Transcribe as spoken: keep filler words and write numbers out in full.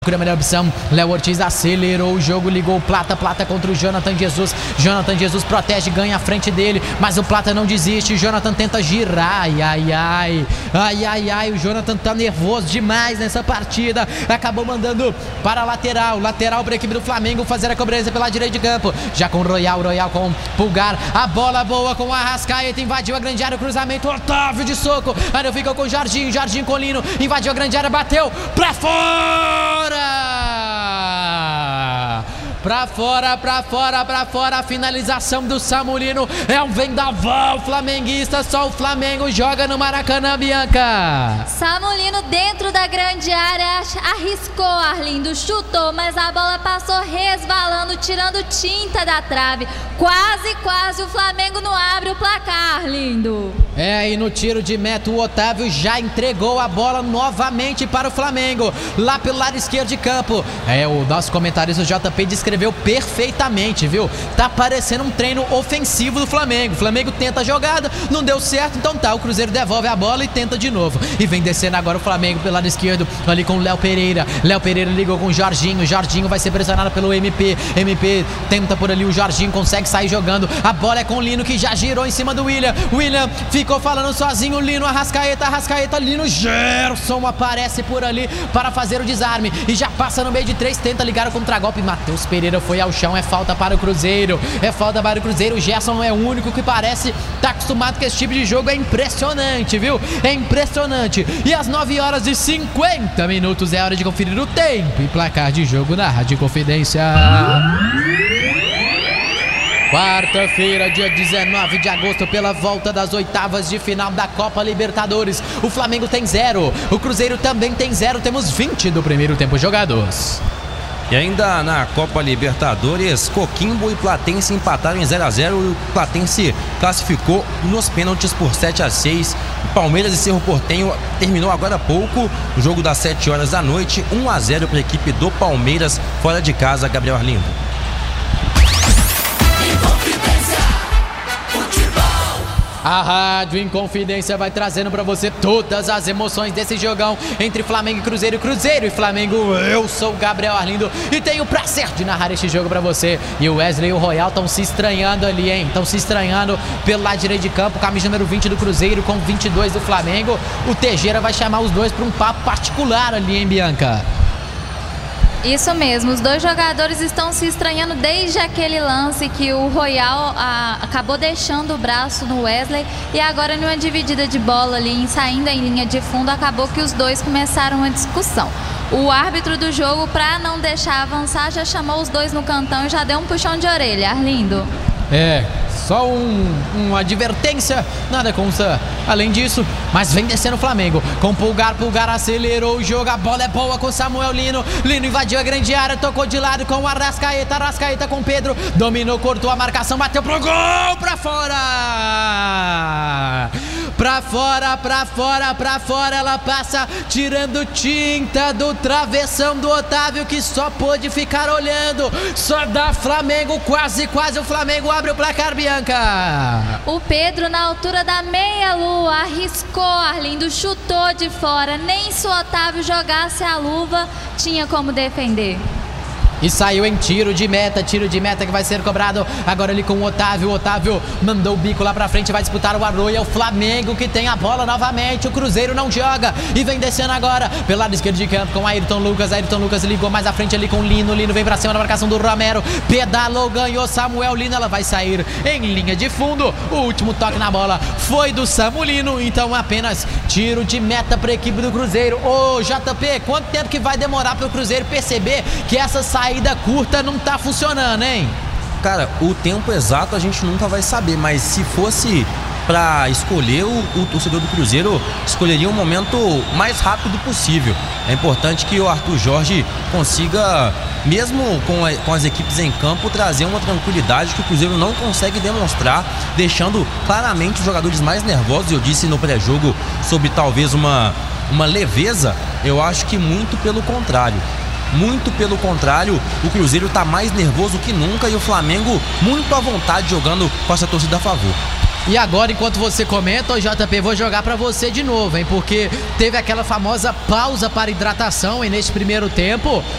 Procura a melhor opção, Léo Ortiz acelerou o jogo, ligou o Plata, Plata contra o Jonathan Jesus, Jonathan Jesus protege, ganha a frente dele, mas o Plata não desiste, o Jonathan tenta girar, ai, ai, ai, ai, ai, ai, o Jonathan tá nervoso demais nessa partida, acabou mandando para a lateral, lateral para a equipe do Flamengo fazer a cobrança pela direita de campo, já com o Royal, Royal com Pulgar, a bola boa com a Arrascaeta, invadiu a grande área, o cruzamento, Otávio de soco, aí ficou com o Jardim, Jardim com o Lino, invadiu a grande área, bateu pra fora! Pra fora, pra fora, pra fora, a finalização do Samulino é um vendaval flamenguista, só o Flamengo joga no Maracanã, Bianca. Samulino dentro da grande área, arriscou, Arlindo, chutou, mas a bola passou resvalando, tirando tinta da trave, quase, quase o Flamengo não abre o placar, Arlindo. É, e no tiro de meta o Otávio já entregou a bola novamente para o Flamengo, lá pelo lado esquerdo de campo. É, o nosso comentarista J P descreveu perfeitamente, viu? Tá parecendo um treino ofensivo do Flamengo. O Flamengo tenta a jogada, não deu certo, então tá, o Cruzeiro devolve a bola e tenta de novo. E vem descendo agora o Flamengo pelo lado esquerdo, ali com o Léo Pereira. Léo Pereira ligou com o Jorginho, Jorginho vai ser pressionado pelo M P. M P tenta por ali, o Jorginho consegue sair jogando. A bola é com o Lino, que já girou em cima do William. William ficou falando sozinho, Lino, Arrascaeta, Arrascaeta, Lino, Gerson aparece por ali para fazer o desarme. E já passa no meio de três, tenta ligar o contragolpe. Matheus Pereira foi ao chão, é falta para o Cruzeiro. É falta para o Cruzeiro, o Gerson é o único que parece tá acostumado com esse tipo de jogo. É impressionante, viu? É impressionante. E às nove horas e cinquenta minutos é hora de conferir o tempo e placar de jogo na Rádio Confidência. Quarta-feira, dia dezenove de agosto, pela volta das oitavas de final da Copa Libertadores. O Flamengo tem zero, o Cruzeiro também tem zero. Temos vinte do primeiro tempo jogados. E ainda na Copa Libertadores, Coquimbo e Platense empataram em zero a zero. O Platense classificou nos pênaltis por sete a seis. Palmeiras e Cerro Porteño terminou agora há pouco. O jogo das sete horas da noite, um a zero para a equipe do Palmeiras, fora de casa, Gabriel Arlindo. A Rádio Inconfidência vai trazendo pra você todas as emoções desse jogão entre Flamengo e Cruzeiro, Cruzeiro e Flamengo. Eu sou o Gabriel Arlindo e tenho o prazer de narrar este jogo pra você. E o Wesley e o Royal estão se estranhando ali, hein? Estão se estranhando pelo lado direito de campo, camisa número vinte do Cruzeiro com vinte e dois do Flamengo. O Teixeira vai chamar os dois pra um papo particular ali, hein, Bianca? Isso mesmo, os dois jogadores estão se estranhando desde aquele lance que o Royal a, acabou deixando o braço no Wesley, e agora numa dividida de bola ali, saindo em linha de fundo, acabou que os dois começaram uma discussão. O árbitro do jogo, para não deixar avançar, já chamou os dois no cantão e já deu um puxão de orelha, Arlindo. É, só um, uma advertência, nada consta além disso, mas vem descendo o Flamengo, com Pulgar, Pulgar acelerou o jogo, a bola é boa com Samuel Lino, Lino invadiu a grande área, tocou de lado com o Arrascaeta, Arrascaeta com Pedro, dominou, cortou a marcação, bateu pro gol, pra fora! Pra fora, pra fora, pra fora, ela passa tirando tinta do travessão do Otávio, que só pôde ficar olhando, só dá Flamengo, quase, quase o Flamengo abre o placar, Bianca. O Pedro, na altura da meia-lua, arriscou, Arlindo, chutou de fora, nem se o Otávio jogasse a luva, tinha como defender. E saiu em tiro de meta, tiro de meta que vai ser cobrado agora ali com o Otávio. O Otávio mandou o bico lá pra frente, vai disputar o Arroio. É o Flamengo que tem a bola novamente, o Cruzeiro não joga e vem descendo agora pelo lado esquerdo de campo com Ayrton Lucas. Ayrton Lucas ligou mais à frente ali com o Lino. Lino vem pra cima da marcação do Romero, pedalou, ganhou Samuel Lino. Ela vai sair em linha de fundo. O último toque na bola foi do Samulino, então apenas tiro de meta pra equipe do Cruzeiro. Ô J P, quanto tempo que vai demorar pro Cruzeiro perceber que essa saída saída curta não tá funcionando, hein? Cara, o tempo exato a gente nunca vai saber, mas se fosse pra escolher, o, o torcedor do Cruzeiro escolheria o momento mais rápido possível. É importante que o Arthur Jorge consiga, mesmo com, a, com as equipes em campo, trazer uma tranquilidade que o Cruzeiro não consegue demonstrar, deixando claramente os jogadores mais nervosos. Eu disse no pré-jogo sobre talvez uma, uma leveza, eu acho que muito pelo contrário. Muito pelo contrário, o Cruzeiro está mais nervoso que nunca e o Flamengo muito à vontade jogando com essa torcida a favor. E agora, enquanto você comenta, ô J P, vou jogar pra você de novo, hein? Porque teve aquela famosa pausa para hidratação e neste primeiro tempo